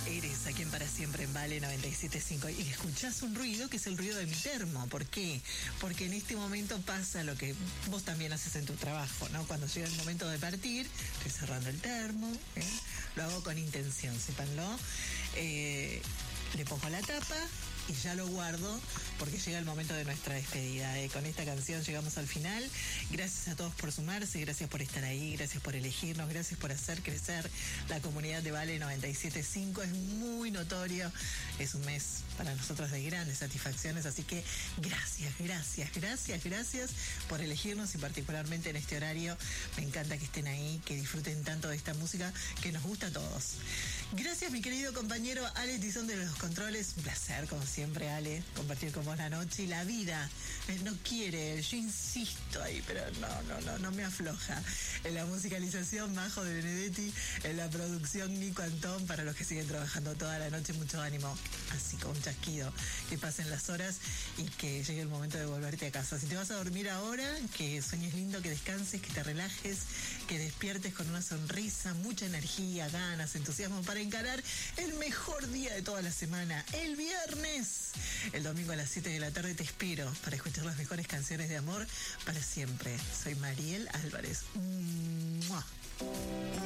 Eres aquí en Para Siempre en Vale 97.5 y escuchás un ruido que es el ruido de mi termo. ¿Por qué? Porque en este momento pasa lo que vos también haces en tu trabajo, ¿no? Cuando llega el momento de partir, estoy cerrando el termo, lo hago con intención, sépanlo. Le pongo la tapa y ya lo guardo porque llega el momento de nuestra despedida. Con esta canción llegamos al final. Gracias a todos por sumarse, gracias por estar ahí, gracias por elegirnos, gracias por hacer crecer la comunidad de Vale 97.5. Es muy notorio, es un mes para nosotros de grandes satisfacciones, así que gracias por elegirnos y particularmente en este horario. Me encanta que estén ahí, que disfruten tanto de esta música que nos gusta a todos. Gracias, mi querido compañero Ale Tizón de los controles. Un placer, como siempre, Ale, compartir con vos la noche y la vida. No quiere, yo insisto ahí, pero no me afloja. En la musicalización, Majo de Benedetti. En la producción, Nico Antón. Para los que siguen trabajando toda la noche, mucho ánimo. Así con un chasquido, que pasen las horas y que llegue el momento de volverte a casa. Si te vas a dormir ahora, que sueñes lindo, que descanses, que te relajes, que despiertes con una sonrisa, mucha energía, ganas, entusiasmo para encarar el mejor día de toda la semana, el viernes. El domingo a las 7 de la tarde te espero para escuchar las mejores canciones de amor para siempre. Soy Mariel Álvarez. ¡Mua!